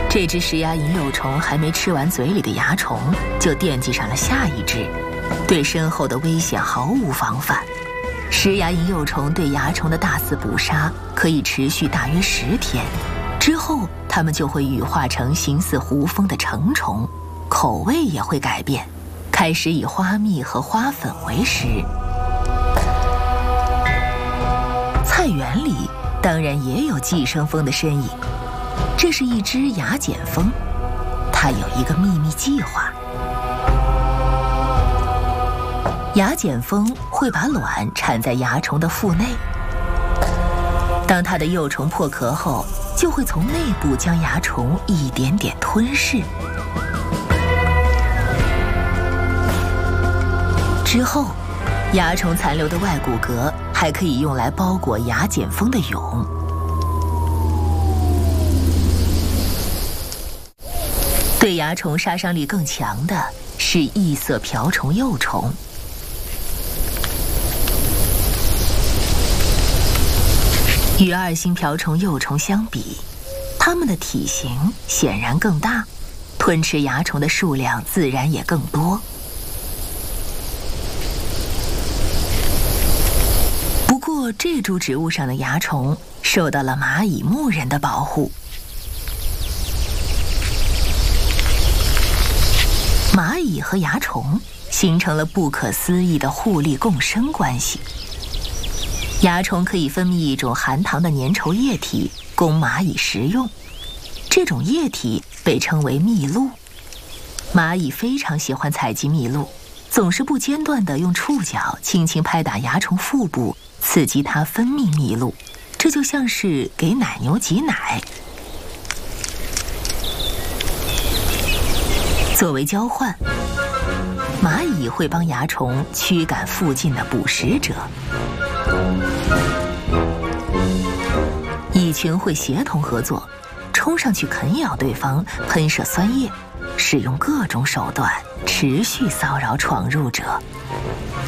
这只食牙银幼虫还没吃完嘴里的蚜虫，就惦记上了下一只，对身后的危险毫无防范。食牙银幼虫对蚜虫的大肆捕杀可以持续大约10天，之后它们就会羽化成形似胡蜂的成虫，口味也会改变，开始以花蜜和花粉为食。菜园里当然也有寄生蜂的身影，这是一只芽碱蜂，它有一个秘密计划。芽碱蜂会把卵产在蚜虫的腹内，当它的幼虫破壳后，就会从内部将蚜虫一点点吞噬。之后，蚜虫残留的外骨骼还可以用来包裹芽碱蜂的蛹。对蚜虫杀伤力更强的是异色瓢虫幼虫。与2星瓢虫幼虫相比，它们的体型显然更大，吞吃蚜虫的数量自然也更多。不过，这株植物上的蚜虫受到了蚂蚁牧人的保护。蚂蚁和蚜虫形成了不可思议的互利共生关系。蚜虫可以分泌一种含糖的粘稠液体供蚂蚁食用，这种液体被称为蜜露。蚂蚁非常喜欢采集蜜露，总是不间断地用触角轻轻拍打蚜虫腹部，刺激它分泌蜜露，这就像是给奶牛挤奶。作为交换，蚂蚁会帮蚜虫驱赶附近的捕食者。蚁群会协同合作，冲上去啃咬对方，喷射酸液，使用各种手段持续骚扰闯入者。